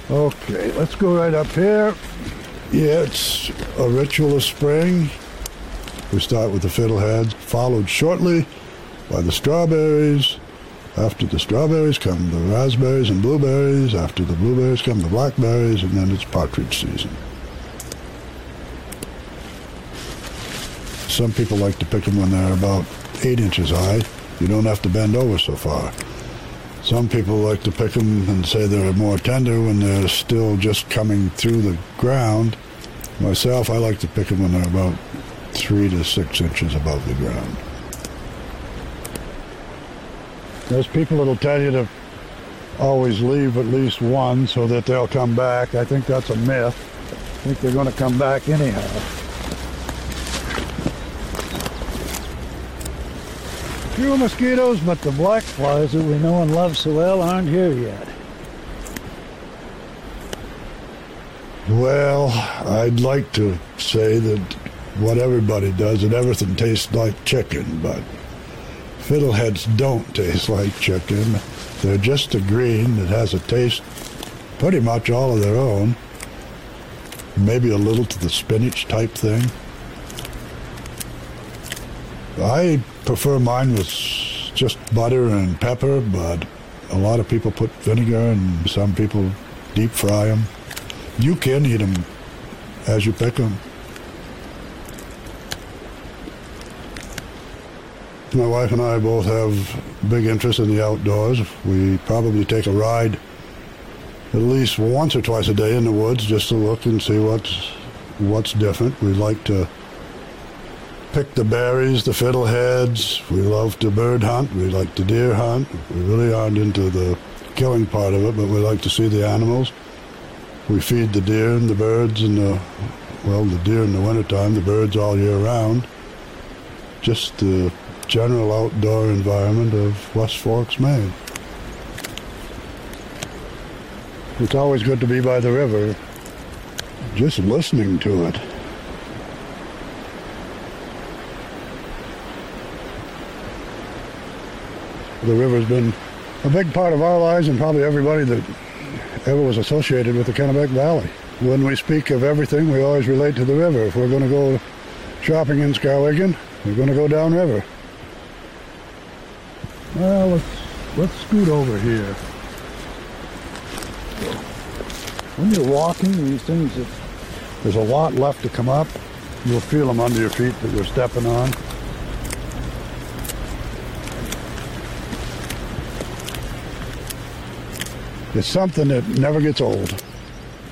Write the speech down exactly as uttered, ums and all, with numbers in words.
Okay, let's go right up here. Yeah, it's a ritual of spring. We start with the fiddleheads, followed shortly by the strawberries. After the strawberries come the raspberries and blueberries. After the blueberries come the blackberries, and then it's partridge season. Some people like to pick them when they're about eight inches high. You don't have to bend over so far. Some people like to pick them and say they're more tender when they're still just coming through the ground. Myself, I like to pick them when they're about three to six inches above the ground. There's people that'll tell you to always leave at least one so that they'll come back. I think that's a myth. I think they're going to come back anyhow. Few mosquitoes, but the black flies that we know and love so well aren't here yet. Well, I'd like to say that what everybody does, that everything tastes like chicken, but fiddleheads don't taste like chicken. They're just a green that has a taste pretty much all of their own. Maybe a little to the spinach type thing. I prefer mine with just butter and pepper, but a lot of people put vinegar and some people deep fry them. You can eat them as you pick them. My wife and I both have big interest in the outdoors. We probably take a ride at least once or twice a day in the woods just to look and see what's, what's different. We like to pick the berries, the fiddleheads. We love to bird hunt. We like to deer hunt. We really aren't into the killing part of it, but we like to see the animals. We feed the deer and the birds in the, well, the deer in the wintertime, the birds all year round. Just the general outdoor environment of West Forks, Maine. It's always good to be by the river, just listening to it. The river's been a big part of our lives and probably everybody that ever was associated with the Kennebec Valley. When we speak of everything, we always relate to the river. If we're going to go shopping in Skowhegan, we're going to go downriver. Well, let's, let's scoot over here. When you're walking, these things, that there's a lot left to come up. You'll feel them under your feet that you're stepping on. It's something that never gets old.